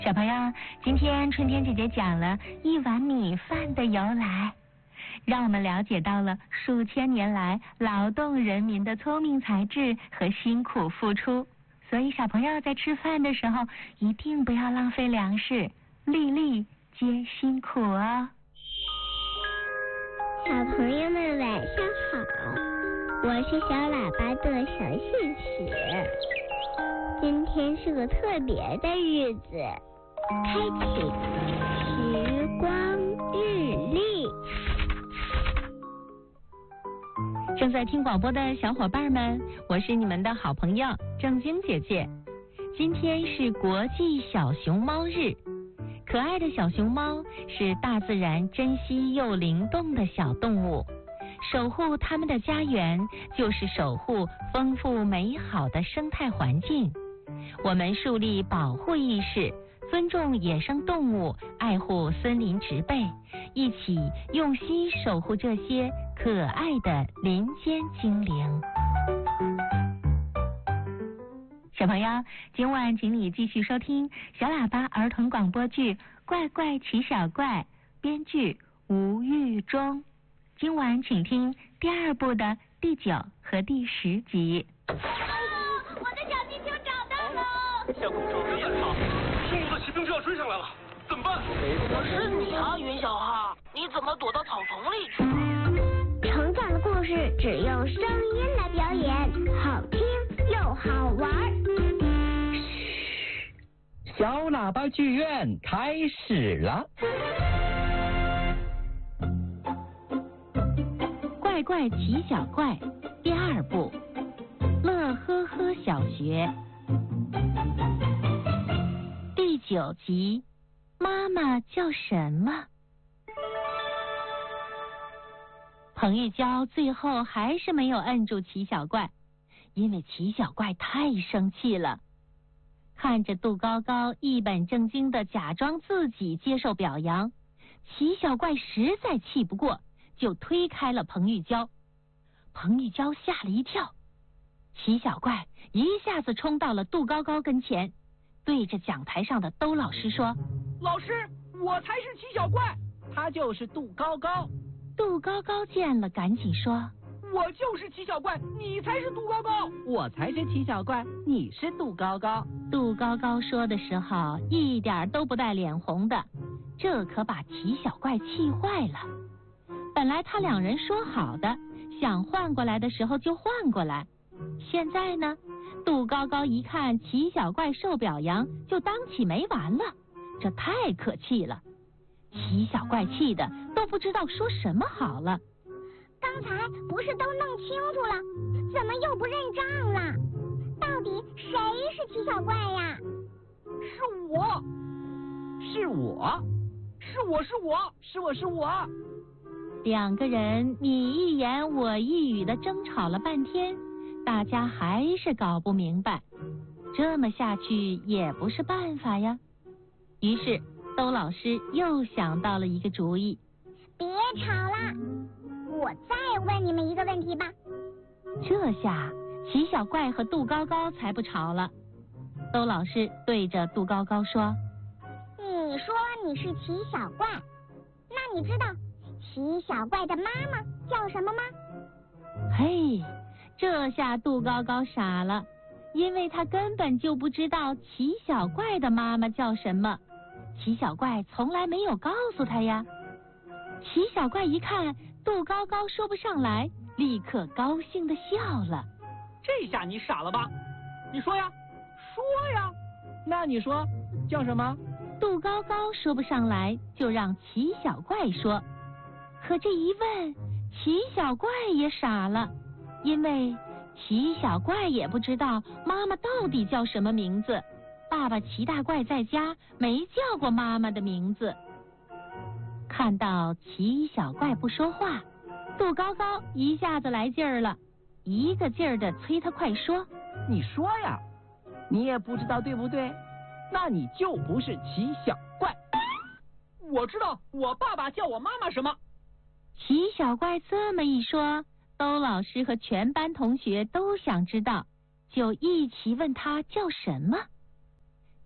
小朋友，今天春天姐姐讲了一碗米饭的由来，让我们了解到了数千年来劳动人民的聪明才智和辛苦付出。所以小朋友在吃饭的时候一定不要浪费粮食，粒粒皆辛苦哦。 小朋友们晚上好，我是小喇叭的小信使。今天是个特别的日子，开启时光日历。 正在听广播的小伙伴们，我是你们的好朋友正晶姐姐。今天是国际小熊猫日，可爱的小熊猫是大自然珍惜又灵动的小动物，守护它们的家园就是守护丰富美好的生态环境。我们树立保护意识，尊重野生动物，爱护森林植被，一起用心守护这些可爱的林间精灵。小朋友，今晚请你继续收听小喇叭儿童广播剧《怪怪奇小怪》，编剧吴玉忠。今晚请听第2部的第9和第10集。 我的小地球找到了！ 小公主别跑，匈奴的骑兵就要追上来了，怎么办？ 是你啊，云小号，你怎么躲到草丛里去了？ 成长的故事只用声音来表演，好听又好玩。 小喇叭剧院开始了。 怪怪奇小怪第2部，乐呵呵小学第9集，妈妈叫什么？彭玉娇最后还是没有摁住奇小怪，因为奇小怪太生气了。看着杜高高一本正经地假装自己接受表扬，奇小怪实在气不过，就推开了彭玉娇。彭玉娇吓了一跳，奇小怪一下子冲到了杜高高跟前，对着讲台上的兜老师说： 老师，我才是奇小怪，他就是杜高高。 杜高高见了赶紧说： 我就是奇小怪，你才是杜高高。 我才是奇小怪，你是杜高高。 杜高高说的时候一点都不带脸红的，这可把奇小怪气坏了。本来他2人说好的，想换过来的时候就换过来，现在呢，杜高高一看奇小怪受表扬就当起没完了，这太可气了。奇小怪气的都不知道说什么好了。 刚才不是都弄清楚了，怎么又不认账了？到底谁是奇小怪呀？ 是我。 2个人你一言我一语的争吵了半天，大家还是搞不明白，这么下去也不是办法呀。于是兜老师又想到了一个主意。 别吵了，我再问你们一个问题吧。 这下奇小怪和杜高高才不吵了。兜老师对着杜高高说： 你说你是奇小怪，那你知道奇小怪的妈妈叫什么吗？ 嘿，这下杜高高傻了，因为他根本就不知道奇小怪的妈妈叫什么，奇小怪从来没有告诉他呀。奇小怪一看杜高高说不上来，立刻高兴地笑了。 这下你傻了吧？你说呀，说呀。 那你说叫什么？ 杜高高说不上来，就让奇小怪说。可这一问，奇小怪也傻了，因为奇小怪也不知道妈妈到底叫什么名字。爸爸奇大怪在家没叫过妈妈的名字。看到奇小怪不说话，杜高高一下子来劲儿了，一个劲儿的催他快说。 你说呀，你也不知道对不对？那你就不是奇小怪。 我知道我爸爸叫我妈妈什么。 奇小怪这么一说，兜老师和全班同学都想知道，就一起问他叫什么。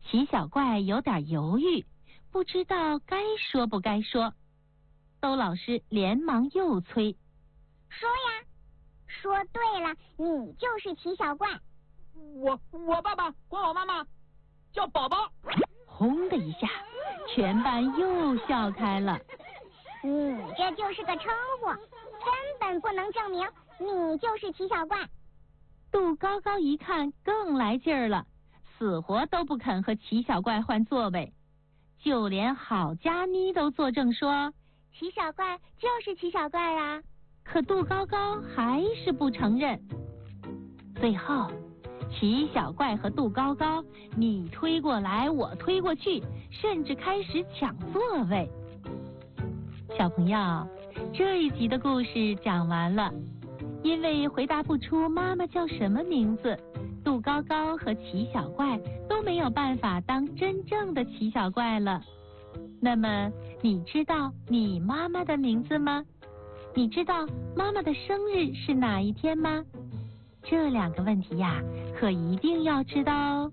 齐小怪有点犹豫，不知道该说不该说。兜老师连忙又催： 说呀，说对了，你就是齐小怪。 我爸爸管我妈妈叫宝宝。 轰的一下，全班又笑开了。 你这就是个称呼，根本不能证明你就是齐小怪。 杜高高一看更来劲儿了，死活都不肯和齐小怪换座位，就连郝佳妮都作证说齐小怪就是齐小怪啊。 可杜高高还是不承认。最后齐小怪和杜高高你推过来我推过去，甚至开始抢座位。小朋友，这一集的故事讲完了。因为回答不出妈妈叫什么名字，杜高高和齐小怪都没有办法当真正的齐小怪了。那么你知道你妈妈的名字吗？你知道妈妈的生日是哪一天吗？这2个问题呀，可一定要知道哦。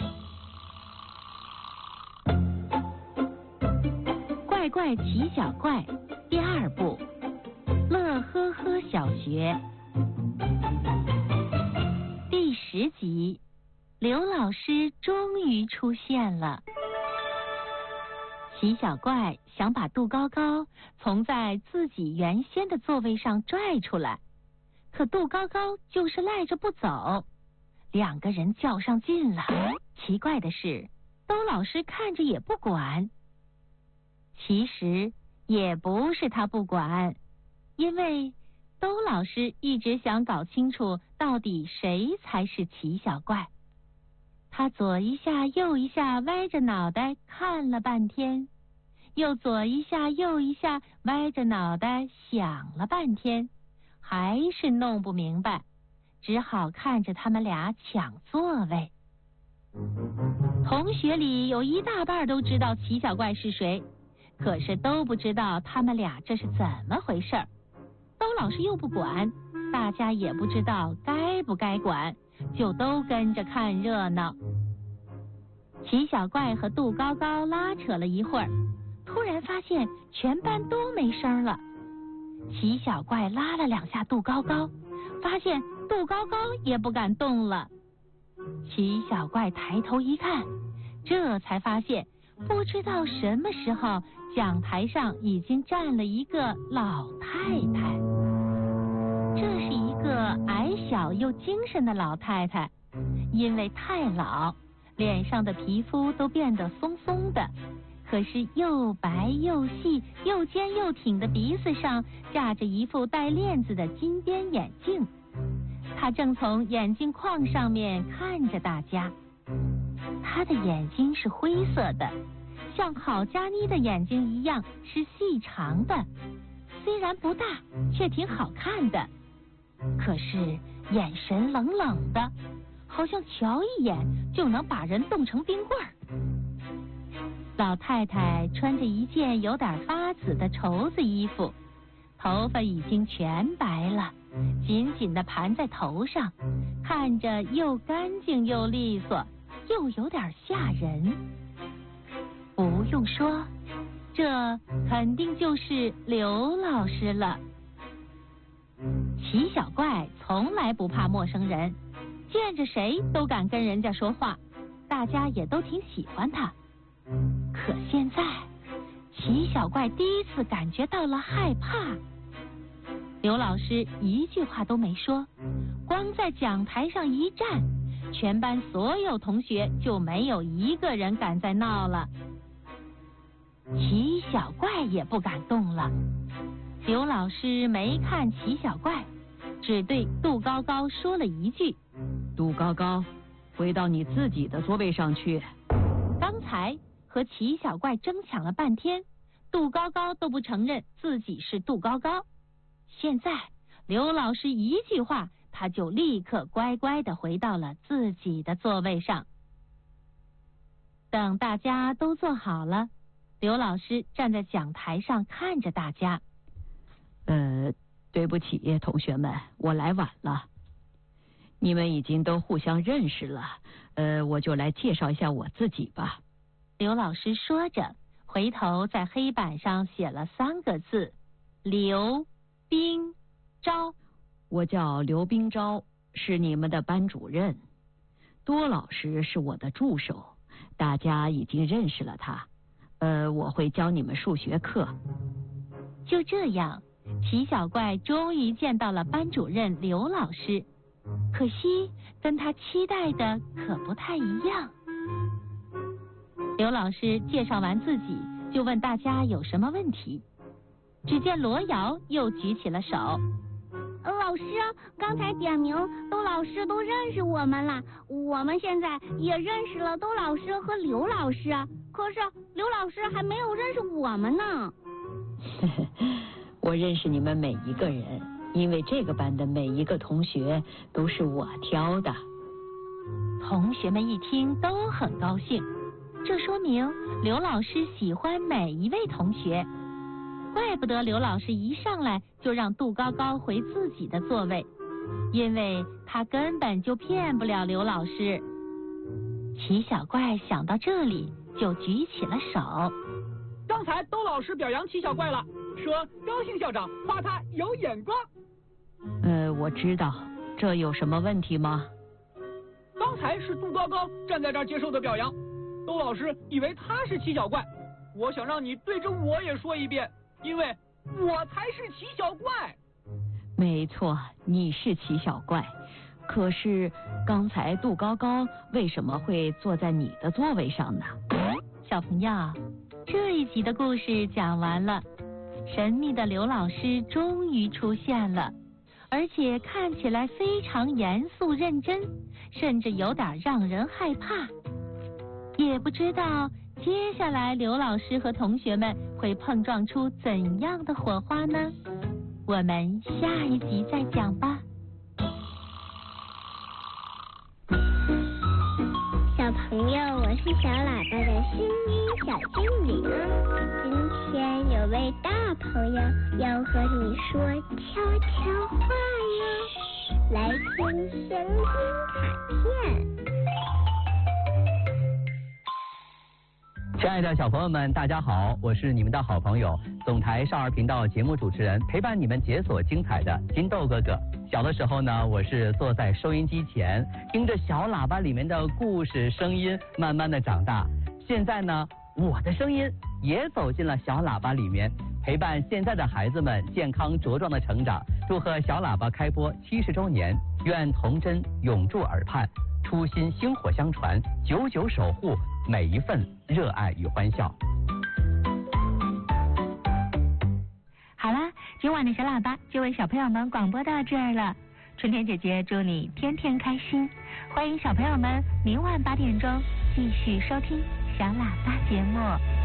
怪怪齐小怪第2部，乐呵呵小学第10集，刘老师终于出现了。齐小怪想把杜高高从在自己原先的座位上拽出来，可杜高高就是赖着不走，2个人较上劲了。奇怪的是，兜老师看着也不管。其实也不是他不管，因为兜老师一直想搞清楚到底谁才是齐小怪。他左一下右一下歪着脑袋看了半天，又左一下右一下歪着脑袋想了半天，还是弄不明白，只好看着他们俩抢座位。同学里有1大半都知道齐小怪是谁，可是都不知道他们俩这是怎么回事儿。兜老师又不管，大家也不知道该不该管，就都跟着看热闹。齐小怪和杜高高拉扯了一会儿，突然发现全班都没声了。齐小怪拉了2下杜高高，发现杜高高也不敢动了。齐小怪抬头一看，这才发现不知道什么时候讲台上已经站了一个老太太。这是一个矮小又精神的老太太，因为太老，脸上的皮肤都变得松松的，可是又白又细又尖又挺的鼻子上架着一副带链子的金边眼镜。她正从眼镜框上面看着大家，她的眼睛是灰色的，像郝佳妮的眼睛一样是细长的，虽然不大，却挺好看的。可是眼神冷冷的，好像瞧一眼就能把人冻成冰棍儿。老太太穿着一件有点发紫的绸子衣服，头发已经全白了，紧紧地盘在头上，看着又干净又利索，又有点吓人。不用说，这肯定就是刘老师了。齐小怪从来不怕陌生人，见着谁都敢跟人家说话，大家也都挺喜欢他。可现在，齐小怪第一次感觉到了害怕。刘老师一句话都没说，光在讲台上一站，全班所有同学就没有一个人敢再闹了。齐小怪也不敢动了。刘老师没看齐小怪，只对杜高高说了一句： 杜高高，回到你自己的座位上去。 刚才和齐小怪争抢了半天，杜高高都不承认自己是杜高高。现在刘老师一句话，他就立刻乖乖地回到了自己的座位上。等大家都坐好了，刘老师站在讲台上看着大家。 对不起，同学们，我来晚了。 你们已经都互相认识了，我就来介绍一下我自己吧。 刘老师说着，回头在黑板上写了3个字：刘冰昭。 我叫刘冰昭，是你们的班主任。多老师是我的助手，大家已经认识了他。我会教你们数学课。 就这样，奇小怪终于见到了班主任刘老师，可惜跟他期待的可不太一样。刘老师介绍完自己，就问大家有什么问题。只见罗瑶又举起了手。 老师，刚才点名，兜老师都认识我们了，我们现在也认识了兜老师和刘老师，可是刘老师还没有认识我们呢。 我认识你们每一个人，因为这个班的每一个同学都是我挑的。 同学们一听都很高兴，这说明刘老师喜欢每一位同学。怪不得刘老师一上来就让杜高高回自己的座位，因为他根本就骗不了刘老师。奇小怪想到这里，就举起了手。 刚才兜老师表扬奇小怪了，说高兴校长夸他有眼光。 我知道，这有什么问题吗？ 刚才是杜高高站在这儿接受的表扬，兜老师以为他是奇小怪，我想让你对着我也说一遍，因为我才是奇小怪。 没错，你是奇小怪，可是刚才杜高高为什么会坐在你的座位上呢？ 小朋友，这一集的故事讲完了，神秘的刘老师终于出现了，而且看起来非常严肃认真，甚至有点让人害怕。也不知道接下来刘老师和同学们会碰撞出怎样的火花呢？我们下一集再讲吧。 小朋友，我是小喇叭的声音小精灵。今天有位大朋友要和你说悄悄话哟，来听声音卡片。 亲爱的小朋友们，大家好，我是你们的好朋友总台少儿频道节目主持人，陪伴你们解锁精彩的金豆哥哥。小的时候呢，我是坐在收音机前，听着小喇叭里面的故事声音，慢慢的长大。现在呢，我的声音也走进了小喇叭里面，陪伴现在的孩子们健康茁壮的成长。祝贺小喇叭开播70周年，愿童真永驻耳畔，初心薪火相传，久久守护每一份热爱与欢笑。 好啦，今晚的小喇叭就为小朋友们广播到这儿了。春天姐姐祝你天天开心，欢迎小朋友们明晚8点钟继续收听小喇叭节目。